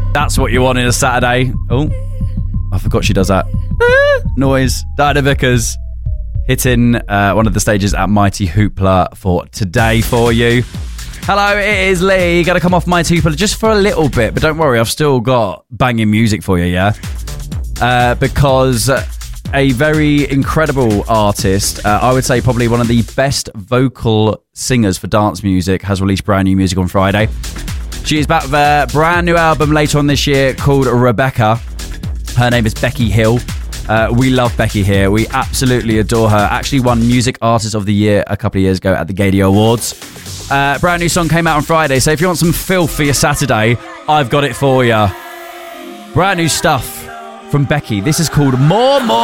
That's what you want in a Saturday. Oh, I forgot she does that noise. Diana Vickers hitting one of the stages at Mighty Hoopla for today for you. Hello, it is Lee. Got to come off Mighty Hoopla just for a little bit, but don't worry, I've still got banging music for you, yeah? Because a very incredible artist, I would say probably one of the best vocal singers for dance music, has released brand new music on Friday. She is back with a brand new album later on this year called Rebecca. Her name is Becky Hill. We love Becky here. We absolutely adore her. Actually won Music Artist of the Year a couple of years ago at the Gadio Awards. Brand new song came out on Friday, so if you want some filth for your Saturday, I've got it for you. Brand new stuff from Becky. This is called More.